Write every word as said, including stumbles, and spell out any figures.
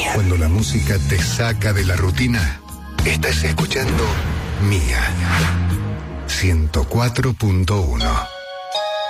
Mía. Cuando la música te saca de la rutina, estás escuchando Mía ciento cuatro punto uno.